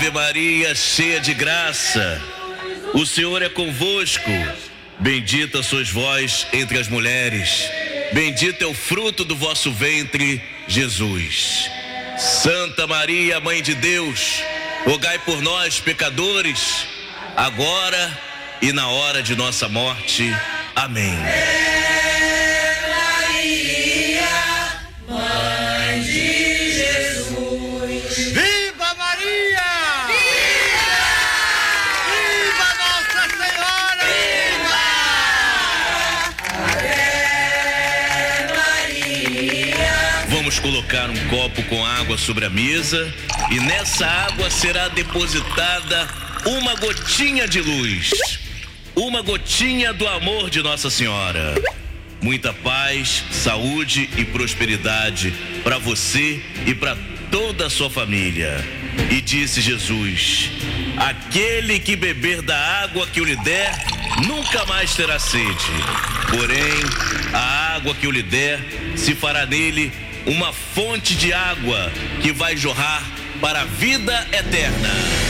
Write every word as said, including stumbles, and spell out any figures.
Ave Maria, cheia de graça, o Senhor é convosco. Bendita sois vós entre as mulheres, bendito é o fruto do vosso ventre, Jesus. Santa Maria, Mãe de Deus, rogai por nós, pecadores, agora e na hora de nossa morte. Amém. Vamos colocar um copo com água sobre a mesa e nessa água será depositada uma gotinha de luz, uma gotinha do amor de Nossa Senhora. Muita paz, saúde e prosperidade para você e para toda a sua família. E disse Jesus: aquele que beber da água que eu lhe der, nunca mais terá sede. Porém, a água que eu lhe der se fará nele uma fonte de água que vai jorrar para a vida eterna.